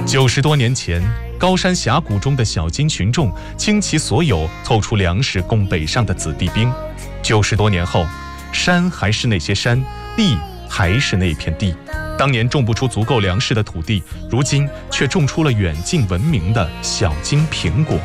90多年前，高山峡谷中的小金群众倾其所有凑出粮食供北上的子弟兵。90多年后，山还是那些山，地还是那片地。当年种不出足够粮食的土地，如今却种出了远近闻名的小金苹果。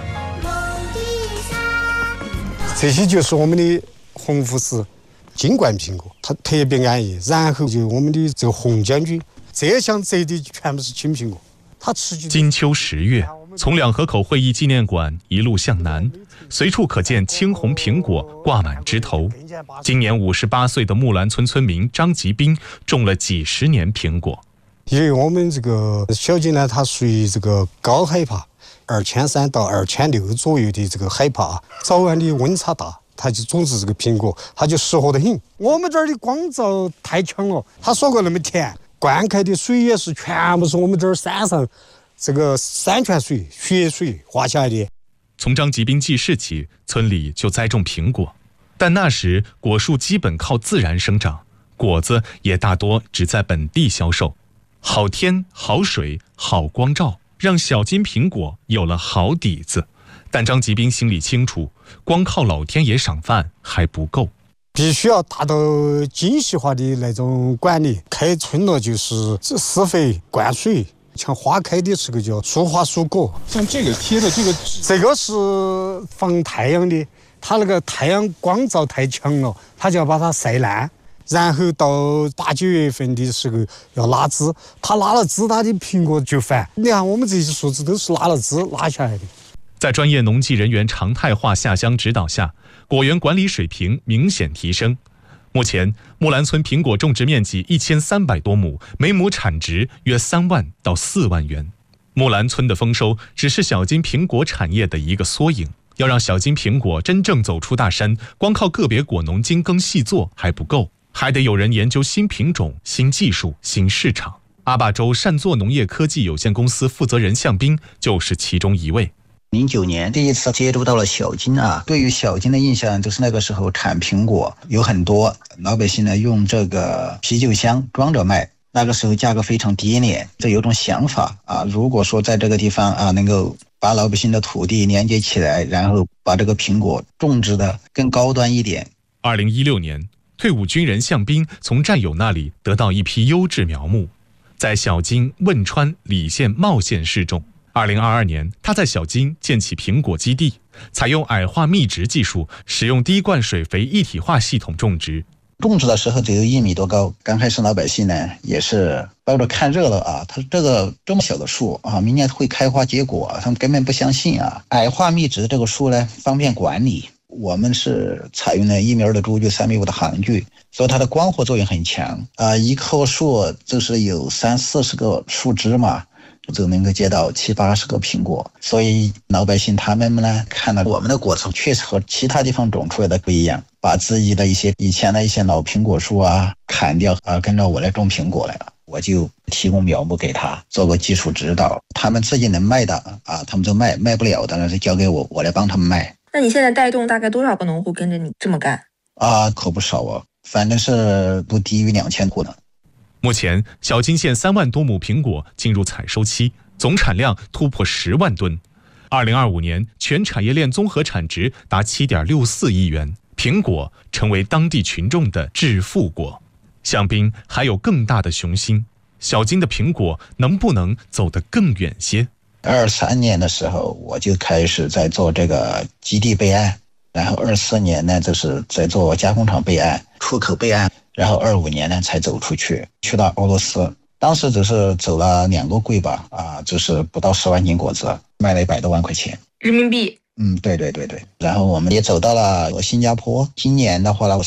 这些就是我们的红富士金冠苹果，它特别安逸。然后就我们的这个红将军，这项这的全部是青苹果。它持续。 金秋10月，从两河口会议纪念馆一路向南，随处可见青红苹果挂满枝头。今年58岁的木兰村村民张吉斌种了几十年苹果。 因为我们这个小金呢，它属于这个高海拔，2300到2600左右的这个海拔，早晚的温差大，它就种植这个苹果，它就适合得很。我们这儿的光照太强了，它说过那么甜，灌溉的水也是全部是我们这儿山上这个山泉水、雪水化下来的。 从张吉斌记事起，村里就栽种苹果，但那时果树基本靠自然生长，果子也大多只在本地销售。好天、好水、好光照，让小金苹果有了好底子。但张吉斌心里清楚，光靠老天爷赏饭还不够， 必须要达到精细化的那种管理。开春了就是施肥、灌水，像花开的时候就要疏花疏果。 像这个贴的这个是防太阳的，它那个太阳光照太强了，它就要把它晒烂。然后到8、9月份的时候要拉枝，它拉了枝，它的苹果就烦。你看我们这些树枝都是拉了枝拉下来的。 在专业农技人员常态化下乡指导下，果园管理水平明显提升。目前，木兰村苹果种植面积1300多亩，每亩产值约3万到4万元。木兰村的丰收只是小金苹果产业的一个缩影。要让小金苹果真正走出大山，光靠个别果农精耕细作还不够，还得有人研究新品种、新技术、新市场。阿坝州善作农业科技有限公司负责人向斌就是其中一位。 09年第一次接触到了小金啊，对于小金的印象就是那个时候产苹果有很多老百姓呢用这个啤酒箱装着卖，那个时候价格非常低廉，这有种想法啊，如果说在这个地方啊能够把老百姓的土地连接起来，然后把这个苹果种植的更高端一点。 2016年，退伍军人向斌从战友那里得到一批优质苗木，在小金、汶川、澧县、茂县试种。2022年，他在小金建起苹果基地，采用矮化密植技术，使用滴灌水肥一体化系统种植。 种植的时候只有1米多高，刚开始老百姓呢也是抱着看热闹啊，他这么小的树啊，明年会开花结果，他们根本不相信啊。矮化密植这个树呢方便管理，我们是采用了1米2的株距、3米5的行距，所以它的光合作用很强啊。一棵树就是有30-40个树枝嘛，就能够结到70-80个苹果，所以老百姓他们呢看到我们的果子确实和其他地方种出来的不一样，把自己的以前的一些老苹果树啊砍掉啊，跟着我来种苹果来了。我就提供苗木给他做个技术指导，他们自己能卖的啊，他们就卖不了的呢就交给我，我来帮他们卖。 那你现在带动大概多少个农户跟着你这么干啊？可不少啊，反正是不低于2000户呢。 目前，小金县3万多亩苹果进入采收期，总产量突破10万吨。2025年，全产业链综合产值达7.64亿元，苹果成为当地群众的致富果。向斌还有更大的雄心，小金的苹果能不能走得更远些 ？23年的时候，我就开始在做这个基地备案，然后24年呢，就是在做加工厂备案、出口备案，然后25年呢才走出去，去到俄罗斯。当时只是走了2个柜吧，就是不到10万斤果子，卖了100多万块钱人民币。 对。然后我们也走到了新加坡，今年的话呢，我